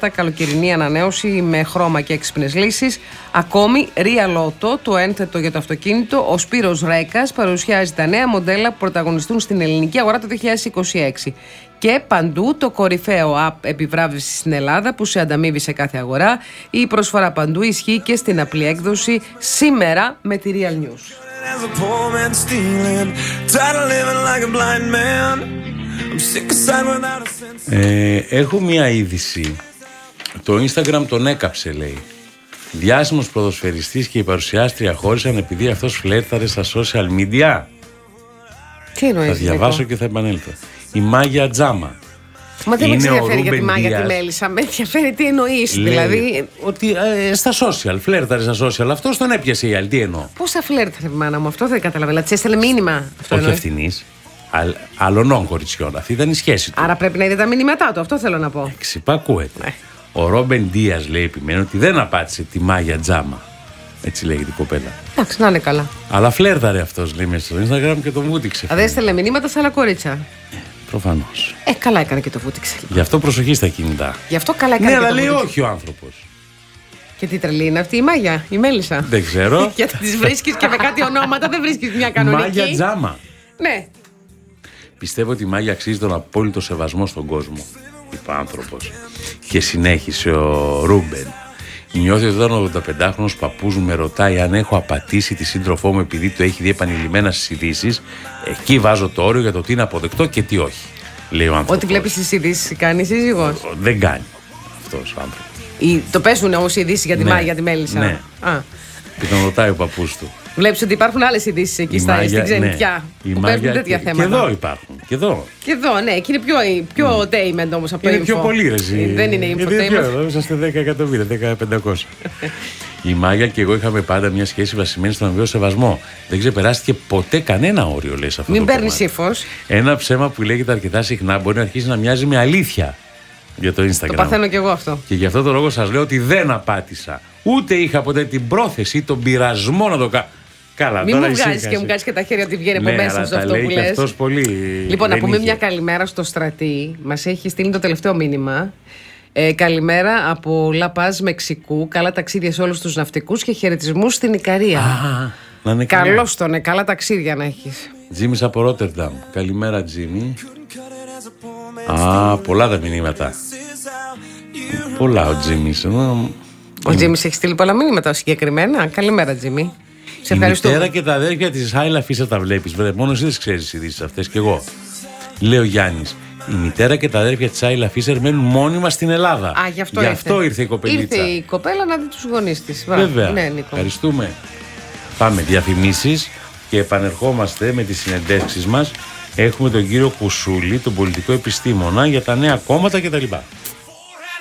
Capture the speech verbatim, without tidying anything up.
γεμάτα καλοκαιρινή ανανέωση με χρώμα και έξυπνες λύσεις. Ακόμη, Real Auto, το ένθετο για το αυτοκίνητο. Ο Σπύρος Ρέκας παρουσιάζει τα νέα μοντέλα που πρωταγωνιστούν στην ελληνική αγορά το δύο χιλιάδες είκοσι έξι. Και παντού το κορυφαίο app επιβράβευσης στην Ελλάδα που σε ανταμείβει σε κάθε αγορά. Η προσφορά παντού ισχύει και στην απλή έκδοση σήμερα με τη Real News. Ε, έχω μία είδηση. Το Instagram τον έκαψε, λέει. Διάσημος ποδοσφαιριστής και η παρουσιάστρια χώρισαν επειδή αυτός φλέρταρε στα social media. Τι εννοείς? Θα διαβάσω λοιπόν και θα επανέλθω. Η Μάγια Τζάμα. Μα δεν με Είναι ενδιαφέρει για τη Ρούμπεν Μάγια Δίας. τη Μέλισσα. Με ενδιαφέρει τι εννοείς. Δηλαδή. Ότι ε, στα social, φλέρταρε στα social. Αυτό τον έπιασε η άλλη. Τι εννοώ? Πόσα φλέρταρε, μάνα μου, αυτό δεν καταλαβαίνω. Τη έστελνε μήνυμα. Αυτό Όχι εννοείς? ευθυνής, αλ, αλλωνών κοριτσιών. Αυτή ήταν η σχέση του. Άρα πρέπει να είδε τα μηνύματά του, αυτό θέλω να πω. Ξυπακούεται. Ναι. Ο Ρούμπεν Δίας, λέει, επιμένει ότι δεν απάτησε τη Μάγια Τζάμα. Έτσι λέγεται η κοπέλα. Εντάξει, να είναι καλά. Αλλά φλέρταρε αυτός, λέει, μέσα στο Instagram και τον βούτυξε. Α, δεν έστελνε μηνύματα σε άλλα κορίτσια. Προφανώς. Ε, καλά έκανε και το βούτυξε. Γι' αυτό προσοχή στα κινητά. Γι' αυτό καλά έκανε Ναι, και αλλά το λέει βούτυξε. όχι ο άνθρωπος. Και τι τρελή είναι αυτή η Μάγια, η Μέλισσα. Δεν ξέρω. Γιατί τις βρίσκεις και με κάτι ονόματα, δεν βρίσκεις μια κανονική. Μάγια Τζάμα. Ναι. Πιστεύω ότι η Μάγια αξίζει τον απόλυτο σεβασμό στον κόσμο, είπε ο άνθρωπος. Και συνέχισε ο Ρούμπεν. Νιώθει ότι όταν ο ογδονταπεντάχρονος παππούς μου με ρωτάει αν έχω απατήσει τη σύντροφό μου επειδή το έχει δει επανειλημμένα στις ειδήσεις, εκεί βάζω το όριο για το τι είναι αποδεκτό και τι όχι. Λέει ο άνθρωπος. Ό,τι βλέπεις στις ειδήσεις κάνει σύζυγος. Δεν κάνει αυτός ο άνθρωπος. Ή, το πέσουν όμως οι ειδήσεις για τη Ναι. Μάγια, για τη Μέλισσα. Ναι. Α. Και τον ρωτάει ο παππούς του. Βλέπεις ότι υπάρχουν άλλες ειδήσεις εκεί Η στα, Μάγια, στην ξενιτιά. ναι. Η Που Μάγια- παίρνουν τέτοια και, θέματα. και εδώ υπάρχουν. Και εδώ. Και εδώ, ναι, και είναι πιο, πιο entertainment όμως από το Είναι info. πιο πολύ, ρε, εσύ. Δεν είναι Γιατί πιο, infotainment. εδώ είσαστε δέκα εκατομμύρια, δέκα χιλιάδες πεντακόσια. Η Μάγια και εγώ είχαμε πάντα μια σχέση βασισμένη στον αμοιβαίο σεβασμό. Δεν ξεπεράστηκε ποτέ κανένα όριο, λέει, σε αυτό Μην το παίρνει κομμάτι. ύφος. Ένα ψέμα που λέγεται αρκετά συχνά μπορεί να αρχίσει να μοιάζει με αλήθεια για το Instagram. Το παθαίνω κι εγώ αυτό. Και γι' αυτό το λόγο σας λέω ότι δεν απάτησα. Ούτε είχα ποτέ την πρόθεση ή τον πειρασμό να το κάνω. Καλά, Μην τώρα μου βγάζει ησύχασε. και μου κάνει και τα χέρια ότι βγαίνει από Ναι, μέσα αλλά σε τα αυτό λέει που και λες. αυτός πολύ. Λοιπόν, να δεν πούμε είχε. μια καλημέρα στο Στρατή. Μας έχει στείλει το τελευταίο μήνυμα. Ε, καλημέρα από Λαπάζ Μεξικού. Καλά ταξίδια σε όλους τους ναυτικούς και χαιρετισμούς στην Ικαρία. Α, να είναι καλά. Καλώς τον, ε, καλά ταξίδια να έχεις. Τζίμις από Ρότερνταμ. Καλημέρα, Τζίμι. Α, πολλά τα μηνύματα. Πολλά ο Τζίμις. Ο Τζίμις έχει στείλει πολλά μήνυματα συγκεκριμένα. Καλημέρα, Τζίμι. Σε Η ευχαριστούμε. μητέρα και τα αδέρφια της Άιλα Φίσσα τα βλέπεις. Βρε, μόνο εσύ δεν ξέρεις τις ειδήσεις αυτές κι εγώ. Λέει ο Γιάννης. Η μητέρα και τα αδέρφια της Άιλα Φίσερ μένουν μόνιμα στην Ελλάδα. Α, γι' αυτό, γι' ήρθε. αυτό ήρθε η κοπελίτσα. Ήρθε η κοπέλα να δει τους γονείς της. Βέβαια. Ναι, Νίκο. Ευχαριστούμε. Πάμε διαφημίσεις και επανερχόμαστε με τις συνεντεύξεις μας. Έχουμε τον κύριο Κουσούλη, τον πολιτικό επιστήμονα, για τα νέα κόμματα κτλ.